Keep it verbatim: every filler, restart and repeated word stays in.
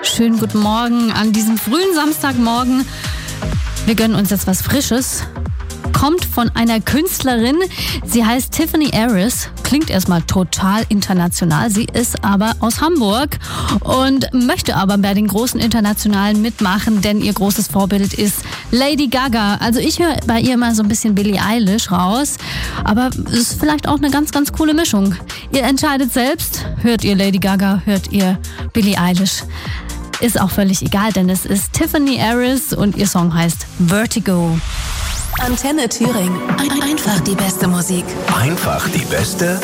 Schönen guten Morgen an diesem frühen Samstagmorgen. Wir gönnen uns jetzt was Frisches. Kommt von einer Künstlerin. Sie heißt Tiffany Aris. Klingt erstmal total international. Sie ist aber aus Hamburg und möchte aber bei den großen Internationalen mitmachen, denn ihr großes Vorbild ist Lady Gaga. Also ich höre bei ihr immer so ein bisschen Billie Eilish raus, aber es ist vielleicht auch eine ganz, ganz coole Mischung. Ihr entscheidet selbst. Hört ihr Lady Gaga, hört ihr Billie Eilish. Ist auch völlig egal, denn es ist Tiffany Aris und ihr Song heißt Vertigo. Antenne Thüringen. Einfach die beste Musik. Einfach die beste